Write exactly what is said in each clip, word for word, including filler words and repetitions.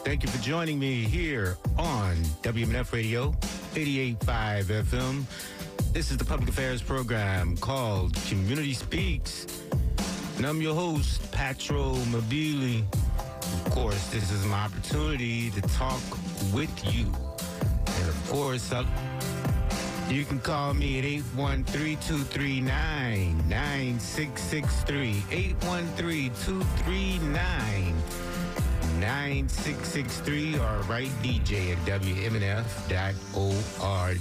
Thank you for joining me here on W M N F Radio, eighty-eight point five F M. This is the public affairs program called Community Speaks. And I'm your host, Patro Mobili. Of course, this is my opportunity to talk with you. And of course, I'll, you can call me at eight one three, two three nine, nine six six three. eight one three, two three nine, nine six six three or write D J at W M N F dot org.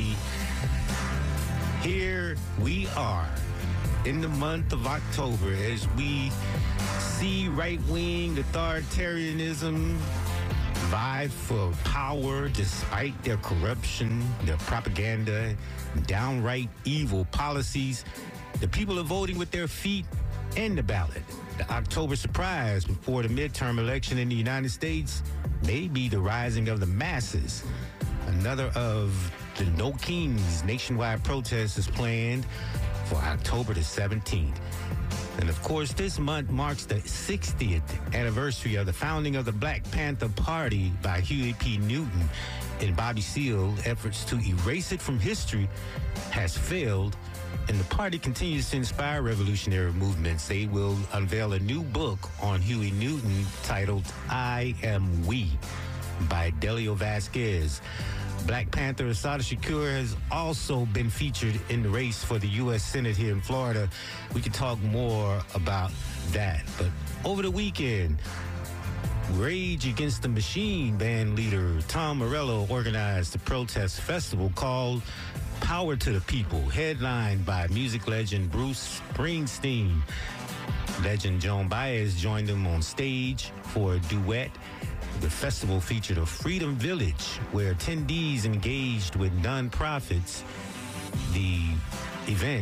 Here we are in the month of October as we see right-wing authoritarianism vie for power despite their corruption, their propaganda, downright evil policies. The people are voting with their feet and the ballot. The October surprise before the midterm election in the United States may be the rising of the masses. Another of the No Kings nationwide protest is planned for October the seventeenth. And of course, this month marks the sixtieth anniversary of the founding of the Black Panther Party by Huey P. Newton and Bobby Seale. Efforts to erase it from history has failed, and the party continues to inspire revolutionary movements. They will unveil a new book on Huey Newton titled I Am We by Delio Vasquez. Black Panther Assata Shakur has also been featured in the race for the U S Senate here in Florida. We can talk more about that. But over the weekend, Rage Against the Machine band leader Tom Morello organized a protest festival called Power to the People, headlined by music legend Bruce Springsteen. Legend Joan Baez joined him on stage for a duet. The festival featured a Freedom Village where attendees engaged with nonprofits. The event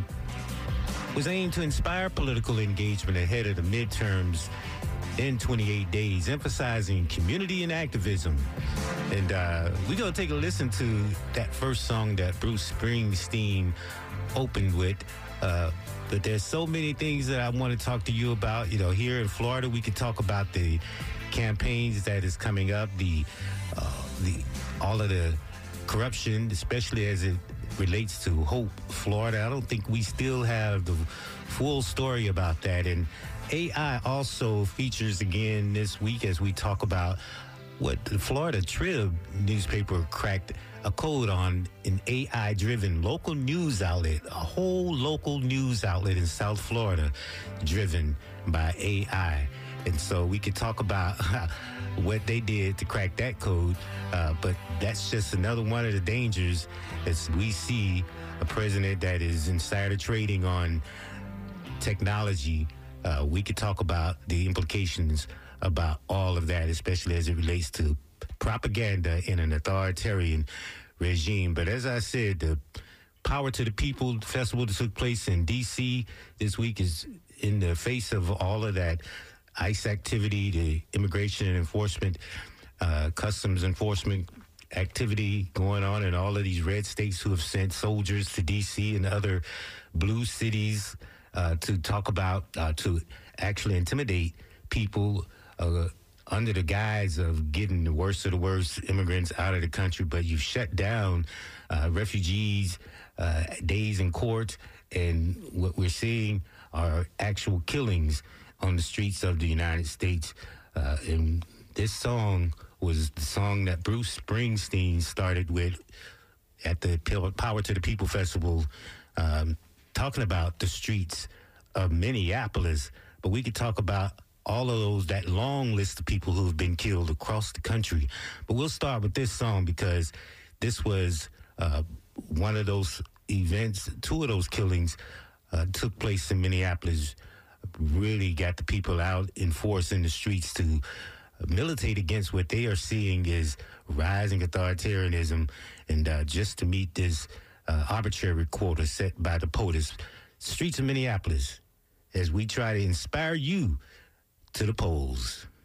was aimed to inspire political engagement ahead of the midterms in twenty-eight days, emphasizing community and activism. And uh, we're going to take a listen to that first song that Bruce Springsteen opened with. Uh, but there's so many things that I want to talk to you about. You know, here in Florida, we could talk about the campaigns that is coming up, the uh, the all of the corruption, especially as it relates to Hope, Florida. I don't think we still have the full story about that. And A I also features again this week as we talk about what the Florida Trib newspaper cracked a code on, an A I-driven local news outlet, a whole local news outlet in South Florida driven by A I. And so we could talk about what they did to crack that code, uh, but that's just another one of the dangers as we see a president that is insider trading on technology. Uh, we could talk about the implications about all of that, especially as it relates to propaganda in an authoritarian regime. But as I said, the Power to the People festival that took place in D C this week is in the face of all of that ICE activity, the immigration and enforcement, uh, customs enforcement activity going on in all of these red states who have sent soldiers to D C and other blue cities uh, to talk about, uh, to actually intimidate people uh, under the guise of getting the worst of the worst immigrants out of the country. But you've shut down uh, refugees, uh, days in court, and what we're seeing are actual killings on the streets of the United States. Uh, and this song was the song that Bruce Springsteen started with at the Power to the People Festival, um, talking about the streets of Minneapolis. But we could talk about all of those, that long list of people who have been killed across the country. But we'll start with this song because this was uh, one of those events, two of those killings uh, took place in Minneapolis. Really got the people out in force in the streets to militate against what they are seeing is rising authoritarianism, and uh, just to meet this uh, arbitrary quota set by the POTUS. Streets of Minneapolis, as we try to inspire you to the polls.